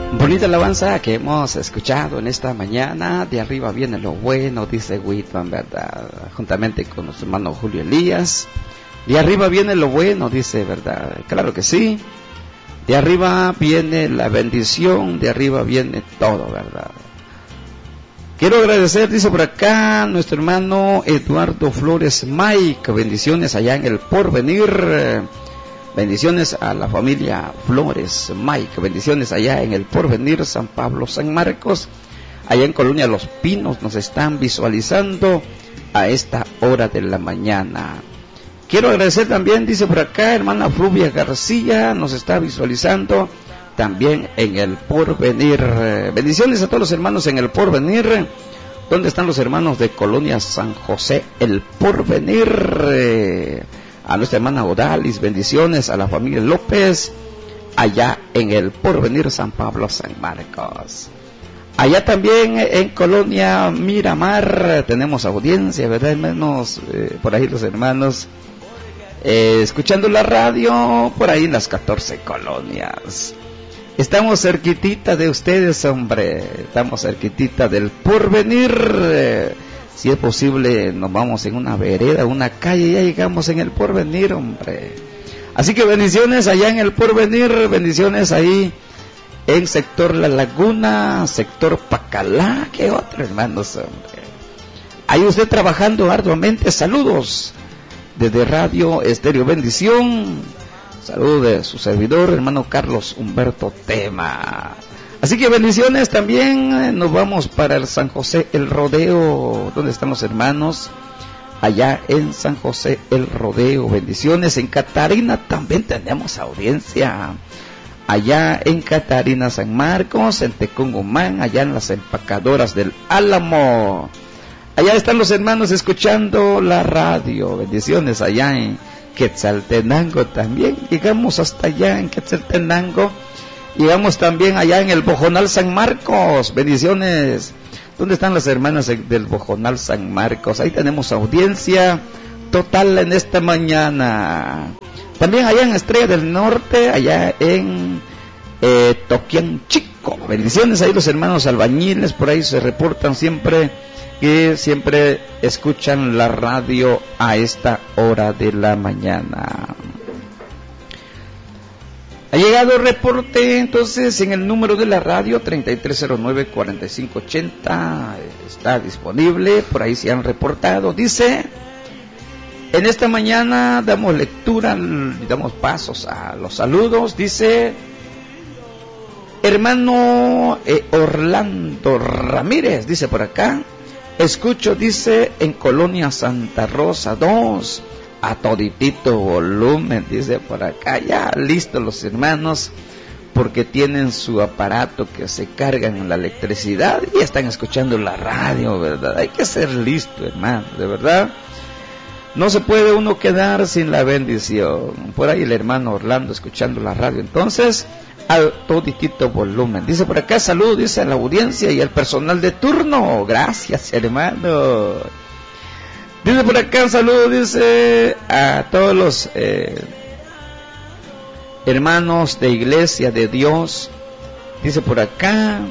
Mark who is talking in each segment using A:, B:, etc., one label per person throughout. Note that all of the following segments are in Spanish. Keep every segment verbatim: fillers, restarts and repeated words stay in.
A: Bonita alabanza que hemos escuchado en esta mañana. De arriba viene lo bueno, dice Whitman, ¿verdad? Juntamente con nuestro hermano Julio Elías. De arriba viene lo bueno, dice, ¿verdad? Claro que sí. De arriba viene la bendición, de arriba viene todo, ¿verdad? Quiero agradecer, dice por acá, nuestro hermano Eduardo Flores Mike. Bendiciones allá en el Porvenir. Bendiciones a la familia Flores Mike. Bendiciones allá en el Porvenir, San Pablo, San Marcos. Allá en Colonia Los Pinos nos están visualizando a esta hora de la mañana. Quiero agradecer también, dice por acá, hermana Fluvia García, nos está visualizando también en el Porvenir. Bendiciones a todos los hermanos en el Porvenir. ¿Dónde están los hermanos de Colonia San José, el Porvenir? A nuestra hermana Odalis, bendiciones a la familia López, allá en el Porvenir, San Pablo, San Marcos. Allá también en Colonia Miramar tenemos audiencia, ¿verdad, hermanos? Eh, por ahí los hermanos eh, escuchando la radio, por ahí en las catorce colonias. Estamos cerquitita de ustedes, hombre, estamos cerquitita del Porvenir. Eh, Si es posible, nos vamos en una vereda, una calle, ya llegamos en el Porvenir, hombre. Así que bendiciones allá en el Porvenir, bendiciones ahí en sector La Laguna, sector Pacalá, ¿qué otro, hermanos, hombre? Ahí usted trabajando arduamente, saludos desde Radio Estéreo Bendición, saludos de su servidor, hermano Carlos Humberto Tema. Así que bendiciones también, nos vamos para el San José el Rodeo. ¿Dónde están los hermanos? Allá en San José el Rodeo, bendiciones. En Catarina también tenemos audiencia. Allá en Catarina San Marcos, en Tecungumán, allá en las empacadoras del Álamo. Allá están los hermanos escuchando la radio, bendiciones allá en Quetzaltenango también. Llegamos hasta allá en Quetzaltenango. Llegamos también allá en el Bojonal San Marcos, bendiciones. ¿Dónde están las hermanas del Bojonal San Marcos? Ahí tenemos audiencia total en esta mañana. También allá en Estrella del Norte, allá en eh, Toquián Chico, bendiciones. Ahí los hermanos albañiles, por ahí se reportan siempre, que siempre escuchan la radio a esta hora de la mañana. Ha llegado el reporte entonces en el número de la radio treinta y tres cero nueve, cuarenta y cinco ochenta, está disponible, por ahí se han reportado. Dice, en esta mañana damos lectura, damos pasos a los saludos. Dice, hermano eh, Orlando Ramírez, dice por acá, escucho, dice, en Colonia Santa Rosa dos, a toditito volumen, dice por acá, ya listos los hermanos, porque tienen su aparato que se cargan en la electricidad y están escuchando la radio, ¿verdad? Hay que ser listo, hermano, de verdad. No se puede uno quedar sin la bendición. Por ahí el hermano Orlando escuchando la radio, entonces, a toditito volumen. Dice por acá, saludos, dice a la audiencia y al personal de turno. Gracias, hermano. Dice por acá, saludos, dice a todos los eh, hermanos de Iglesia de Dios. Dice por acá,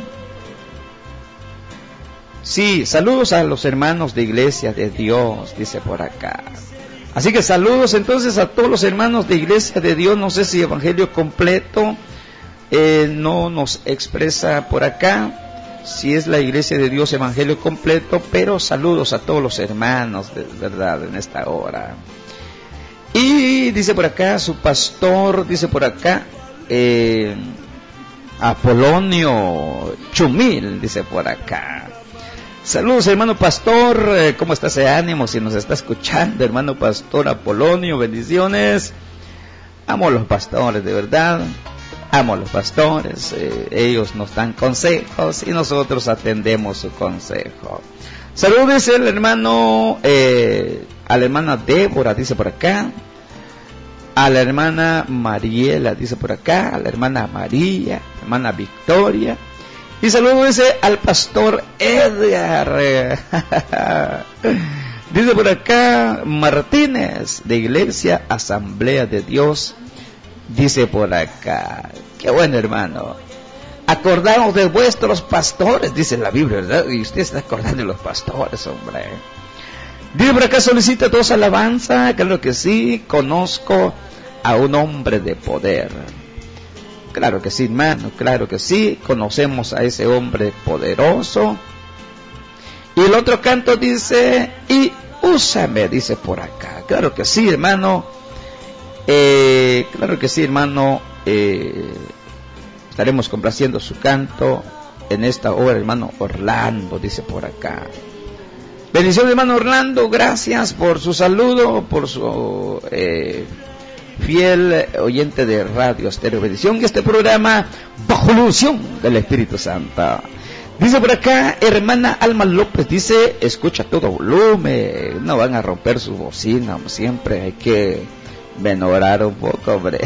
A: sí, saludos a los hermanos de Iglesia de Dios, dice por acá. Así que saludos entonces a todos los hermanos de Iglesia de Dios. No sé si Evangelio completo eh, no nos expresa por acá si es la Iglesia de Dios Evangelio completo, pero saludos a todos los hermanos, de verdad, en esta hora. Y dice por acá, su pastor, dice por acá, eh, Apolonio Chumil, dice por acá. Saludos, hermano pastor, eh, ¿cómo está ese ánimo? Si nos está escuchando, hermano pastor Apolonio, bendiciones. Amo a los pastores, de verdad. Amo a los pastores, eh, ellos nos dan consejos y nosotros atendemos su consejo. Saludos el hermano, eh, a la hermana Débora, dice por acá, a la hermana Mariela, dice por acá, a la hermana María, hermana Victoria, y saludos dice al pastor Edgar, dice por acá Martínez, de Iglesia Asamblea de Dios. Dice por acá, qué bueno, hermano. Acordaos de vuestros pastores, dice la Biblia, ¿verdad? Y usted está acordando de los pastores, hombre. Dice por acá, solicita dos alabanza. Claro que sí, conozco a un hombre de poder. Claro que sí, hermano, claro que sí, conocemos a ese hombre poderoso. Y el otro canto dice, y úsame, dice por acá. Claro que sí, hermano. Eh, claro que sí, hermano. Eh, estaremos complaciendo su canto en esta hora, hermano Orlando, dice por acá. Bendición, hermano Orlando, gracias por su saludo, por su eh, fiel oyente de Radio Estéreo Bendición y este programa bajo la unción del Espíritu Santo. Dice por acá, hermana Alma López, dice, escucha todo volumen, no van a romper su bocina, siempre hay que menorar un poco, hombre.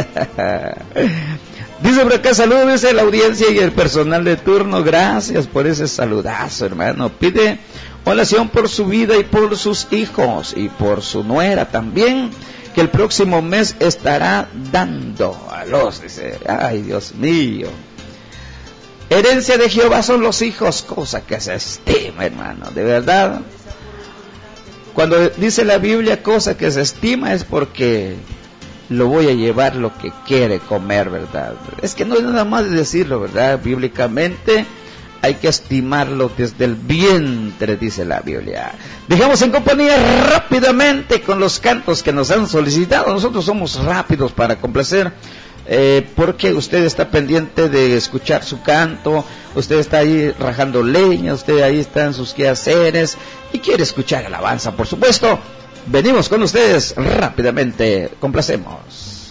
A: Dice por acá, saludos a la audiencia y el personal de turno, gracias por ese saludazo, hermano. Pide oración por su vida y por sus hijos y por su nuera también, que el próximo mes estará dando a los, dice, ay Dios mío. Herencia de Jehová son los hijos, cosa que se estima, hermano, de verdad. Cuando dice la Biblia cosa que se estima es porque lo voy a llevar lo que quiere comer, ¿verdad? Es que no es nada más de decirlo, ¿verdad? Bíblicamente hay que estimarlo desde el vientre, dice la Biblia. Dejamos en compañía rápidamente con los cantos que nos han solicitado. Nosotros somos rápidos para complacer. Eh, porque usted está pendiente de escuchar su canto, usted está ahí rajando leña, usted ahí está en sus quehaceres y quiere escuchar alabanza, por supuesto. Venimos con ustedes rápidamente, complacemos.